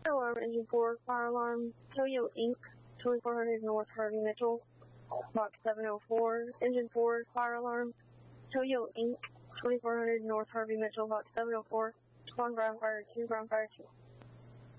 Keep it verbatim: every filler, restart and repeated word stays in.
Fire alarm, engine four, fire alarm, Toyo Incorporated, twenty-four hundred North Harvey Mitchell, box seven oh four, engine four, fire alarm, Toyo Incorporated, twenty-four hundred North Harvey Mitchell, box seven oh four, one ground fire two, ground fire two.